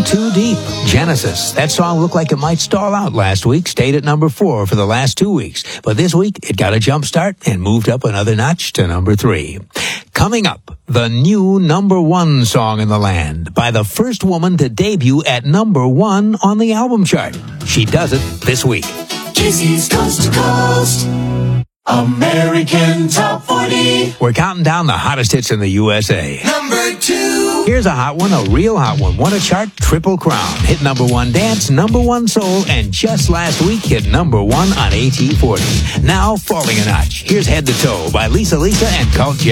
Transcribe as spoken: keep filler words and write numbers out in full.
Too Deep, Genesis. That song looked like it might stall out last week, stayed at number four for the last two weeks. But this week, it got a jump start and moved up another notch to number three. Coming up, the new number one song in the land by the first woman to debut at number one on the album chart. She does it this week. Casey's Coast to Coast American Top forty. We're counting down the hottest hits in the U S A. Number two. Here's a hot one, a real hot one. Won a chart, Triple Crown. Hit number one dance, number one soul, and just last week hit number one on A T forty. Now falling a notch. Here's Head to Toe by Lisa Lisa and Cult Jazz.